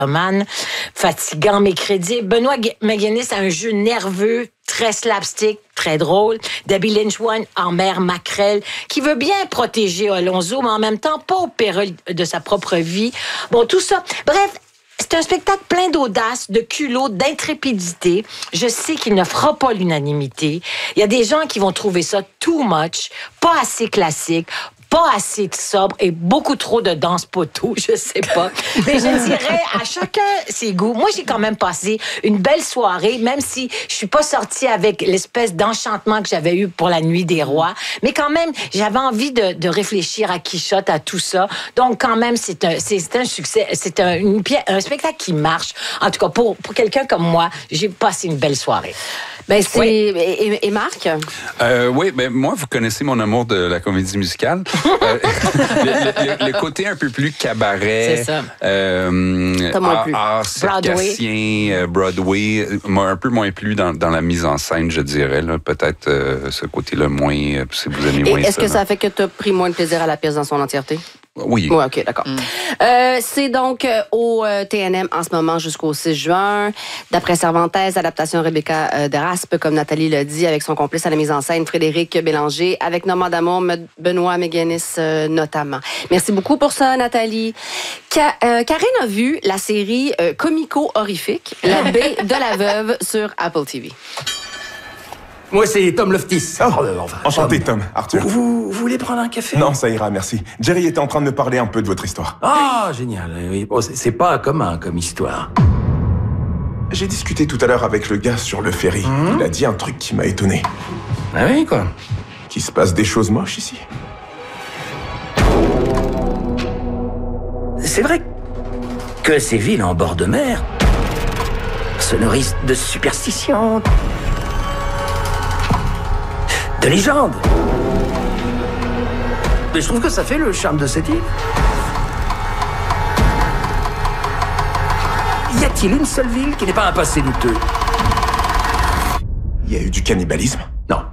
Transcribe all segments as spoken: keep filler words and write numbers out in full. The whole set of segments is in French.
Man, fatigant mais crédible. Benoît McGinnis a un jeu nerveux, très slapstick, très drôle. Debbie Lynch-Wan en mère Macrel, qui veut bien protéger Alonso, mais en même temps pas au péril de sa propre vie. Bon, tout ça. Bref, c'est un spectacle plein d'audace, de culot, d'intrépidité. Je sais qu'il ne fera pas l'unanimité. Il y a des gens qui vont trouver ça too much, pas assez classique, pas assez de sobre et beaucoup trop de danse poteau, je sais pas. Mais je dirais à chacun ses goûts. Moi, j'ai quand même passé une belle soirée, même si je suis pas sortie avec l'espèce d'enchantement que j'avais eu pour la Nuit des Rois. Mais quand même, j'avais envie de, de réfléchir à Quichotte, à tout ça. Donc, quand même, c'est un, c'est, c'est un succès. C'est un, une pièce, un spectacle qui marche. En tout cas, pour, pour quelqu'un comme moi, j'ai passé une belle soirée. Ben, c'est... Oui. Et, et Marc? Euh, oui, ben moi, vous connaissez mon amour de la comédie musicale. euh, le, le, le côté un peu plus cabaret, c'est ça. Euh, art, art circassien, euh, Broadway, m'a un peu moins plu dans, dans la mise en scène, je dirais. Là. Peut-être euh, ce côté-là moins, euh, si vous aimez moins et est-ce ça. que là. ça fait que tu as pris moins de plaisir à la pièce dans son entièreté? Oui. Oui, OK, d'accord. Mm. Euh, c'est donc euh, au euh, T N M en ce moment jusqu'au six juin. D'après Cervantes, adaptation Rebecca euh, de Raspe, comme Nathalie l'a dit, avec son complice à la mise en scène, Frédéric Bélanger, avec Normand D'Amour, Benoît McGinnis euh, notamment. Merci beaucoup pour ça, Nathalie. Ka- euh, Karine a vu la série euh, comico-horrifique, La baie de la veuve sur Apple T V. Moi, c'est Tom Loftis. Oh, enfin, enchanté, Tom. Arthur. Vous, vous, vous voulez prendre un café? Non, ça ira, merci. Jerry était en train de me parler un peu de votre histoire. Ah, génial. Oui. Bon, c'est, c'est pas commun comme histoire. J'ai discuté tout à l'heure avec le gars sur le ferry. Mmh. Il a dit un truc qui m'a étonné. Ah oui, quoi? Qu'il se passe des choses moches ici. C'est vrai que ces villes en bord de mer se nourrissent de superstitions, de légendes. Mais je trouve que ça fait le charme de cette île. Y a-t-il une seule ville qui n'ait pas un passé douteux? Il y a eu du cannibalisme? Non.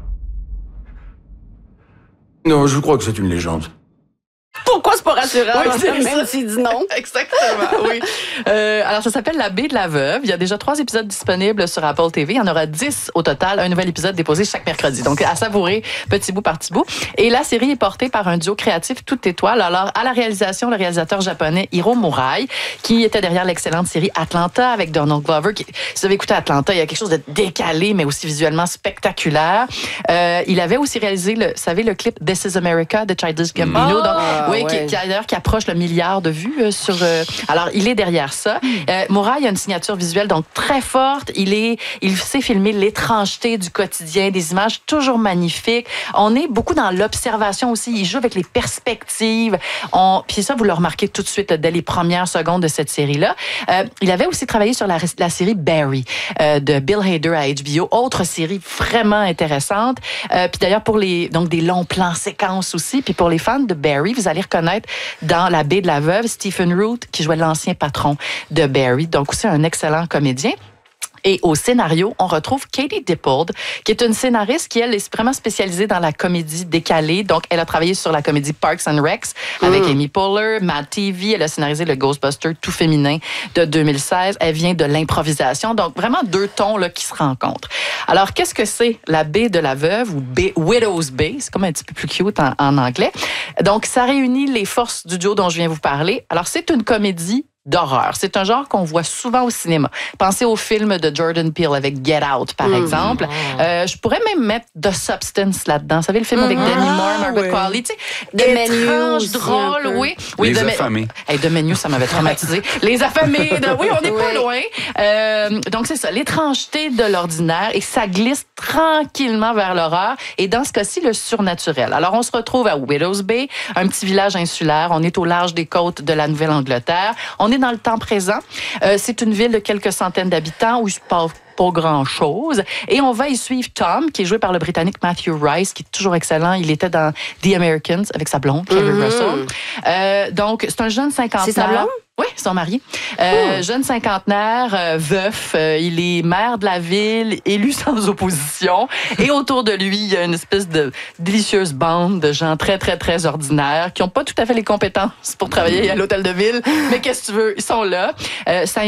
Non, je crois que c'est une légende. Pourquoi c'est pas rassurant? Oui, c'est même s'il dit non. Exactement, oui. Euh, alors, ça s'appelle La baie de la veuve. Il y a déjà trois épisodes disponibles sur Apple T V. Il y en aura dix au total. Un nouvel épisode déposé chaque mercredi. Donc, à savourer petit bout par petit bout. Et la série est portée par un duo créatif toute étoile. Alors, à la réalisation, le réalisateur japonais Hiro Murai, qui était derrière l'excellente série Atlanta avec Donald Glover. Qui, si vous avez écouté Atlanta, il y a quelque chose de décalé, mais aussi visuellement spectaculaire. Euh, il avait aussi réalisé, le, vous savez, le clip This is America de Childish Gambino. Oh, Donc, oui, ouais. qui, qui, d'ailleurs, qui approche le milliard de vues euh, sur... Euh, alors, il est derrière ça. Euh, Murai a une signature visuelle donc très forte. Il est, il sait filmer l'étrangeté du quotidien, des images toujours magnifiques. On est beaucoup dans l'observation aussi. Il joue avec les perspectives. On, puis ça, vous le remarquez tout de suite là, dès les premières secondes de cette série-là. Euh, il avait aussi travaillé sur la, la série Barry euh, de Bill Hader à H B O. Autre série vraiment intéressante. Euh, puis d'ailleurs, pour les donc des longs plans séquences aussi. Puis pour les fans de Barry, vous allez reconnaître dans La baie de la veuve Stephen Root qui jouait l'ancien patron de Barry. Donc aussi un excellent comédien. Et au scénario, on retrouve Katie Dippold, qui est une scénariste qui, elle, est vraiment spécialisée dans la comédie décalée. Donc, elle a travaillé sur la comédie Parks and Recs avec mm. Amy Poehler, Mad T V. Elle a scénarisé le Ghostbuster tout féminin de deux mille seize. Elle vient de l'improvisation. Donc, vraiment deux tons là, qui se rencontrent. Alors, qu'est-ce que c'est La baie de la veuve ou B- Widow's Bay? C'est comme un petit peu plus cute en, en anglais. Donc, ça réunit les forces du duo dont je viens vous parler. Alors, c'est une comédie d'horreur. C'est un genre qu'on voit souvent au cinéma. Pensez au film de Jordan Peele avec Get Out, par mmh. exemple. Euh, je pourrais même mettre The Substance là-dedans. Vous savez, le film mmh. avec Demi Moore, Margaret oui. Qualley. Tu sais, étrange, drôle, oui. oui. Les de affamés. Hey, de Menu, ça m'avait traumatisé. Les affamés. De... Oui, on n'est oui. pas loin. Euh, donc, c'est ça. L'étrangeté de l'ordinaire et ça glisse tranquillement vers l'horreur. Et dans ce cas-ci, le surnaturel. Alors, on se retrouve à Widow's Bay, un petit village insulaire. On est au large des côtes de la Nouvelle-Angleterre. On est dans le temps présent. Euh, c'est une ville de quelques centaines d'habitants où il se passe pas grand-chose. Et on va y suivre Tom, qui est joué par le Britannique Matthew Rice, qui est toujours excellent. Il était dans The Americans avec sa blonde, Kerry mm-hmm. Russell. Euh, donc, c'est un jeune cinquantenaire. C'est sa blonde? Oui, ils sont mariés. Euh, Oh. Jeune cinquantenaire, euh, veuf, euh, il est maire de la ville, élu sans opposition. Et autour de lui, il y a une espèce de délicieuse bande de gens très, très, très ordinaires qui n'ont pas tout à fait les compétences pour travailler à l'hôtel de ville. Mais qu'est-ce que tu veux, ils sont là. Euh, ça